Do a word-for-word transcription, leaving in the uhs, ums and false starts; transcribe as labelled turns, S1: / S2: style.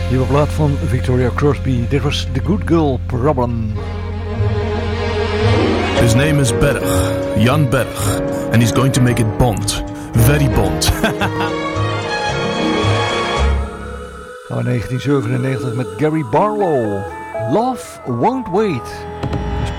S1: Nieuwe plaat van Victoria Crosby. Dit was The Good Girl Problem.
S2: His name is Berg, Jan Berg, and he's going to make it Bond. Very Bond.
S1: Gaan we negentien zevenennegentig met Gary Barlow. Love Won't Wait.